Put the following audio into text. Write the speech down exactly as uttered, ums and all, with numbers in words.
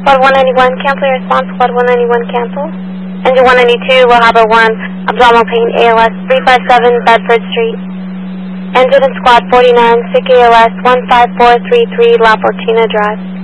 Squad one ninety-one, cancel your response. Squad one ninety-one, cancel. Engine one ninety-two, will have a one, abdominal pain, A L S, three five seven Bedford Street. Engine and Squad forty-nine, sick A L S, one five four three three La Fortuna Drive.